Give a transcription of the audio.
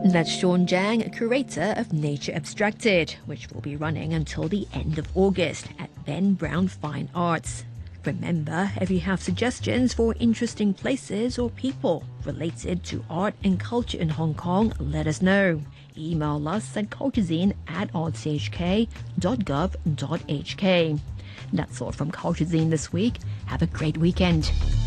That's Sean Zhang, curator of Nature Abstracted, which will be running until the end of August at Ben Brown Fine Arts. Remember, if you have suggestions for interesting places or people related to art and culture in Hong Kong, let us know. Email us at culturezine@rthk.gov.hk. That's all from Culturezine this week. Have a great weekend.